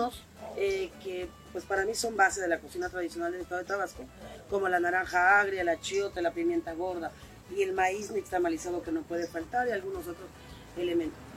algunos que pues para mí son base de la cocina tradicional del estado de Tabasco, como la naranja agria, la chiote, la pimienta gorda y el maíz nixtamalizado que no puede faltar y algunos otros elementos.